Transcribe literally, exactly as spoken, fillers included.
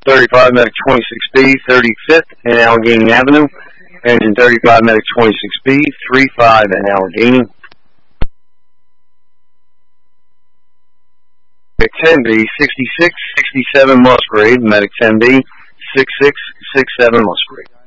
thirty-five, Medic twenty-six B, thirty-fifth and Allegheny Avenue. Engine thirty-five, Medic twenty-six B, thirty-five and Allegheny. Medic ten B, sixty-six sixty-seven Musgrave. Medic ten B, sixty-six sixty-seven Musgrave.